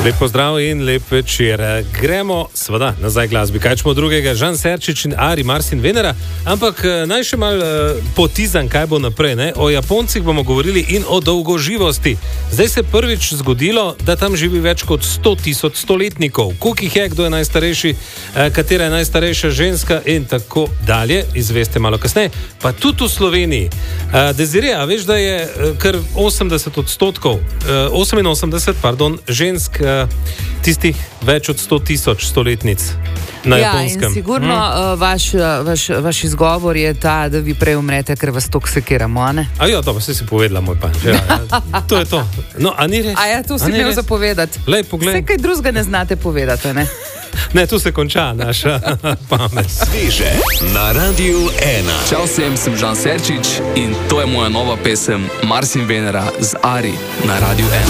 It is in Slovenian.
Lep pozdrav in lep večer. Gremo seveda nazaj glasbi. Kaj čemo drugega? Žan Serčič in Ari, Marsin Venera. Ampak naj še mal potizam, kaj bo naprej. Ne? O Japoncih bomo govorili in o dolgoživosti. Zdaj se prvič zgodilo, da tam živi več kot 100 000 stoletnikov. Koliko jih je, kdo je najstarejši, katera je najstarejša ženska in tako dalje. Izveste malo kasneje. Pa tudi v Sloveniji. Desiree, a veš, da je kar 88% žensk tistih več od 100 000 stoletnic na Japonskem. Ja, in sigurno vaš izgovor je ta, da vi prej umrete, ker vas toliko sekiramo, a ne? A ja, dobro, si povedala, moj pan. Ja, to je to. No, a ni res? A ja, to si imel zapovedati. Lej, poglej. Vse kaj drugega ne znate povedati, ne? Ne, tu se konča naša pamet. Sveže na Radiu 1. Čau vsem, sem Žan Serčič in to je moja nova pesem Marsin Venera z Ari na Radiu 1.